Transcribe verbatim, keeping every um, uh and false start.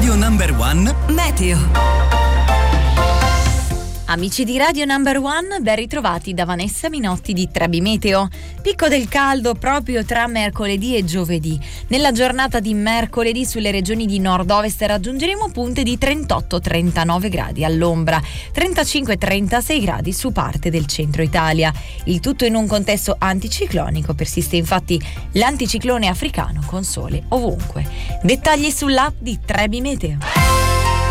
Radio Number One Meteo. Amici di Radio Number One, ben ritrovati da Vanessa Minotti di Trebi Meteo. Picco del caldo proprio tra mercoledì e giovedì. Nella giornata di mercoledì sulle regioni di nord-ovest raggiungeremo punte di trentotto trentanove gradi all'ombra, trentacinque trentasei gradi su parte del centro Italia. Il tutto in un contesto anticiclonico, persiste infatti l'anticiclone africano con sole ovunque. Dettagli sull'app di Trebi Meteo.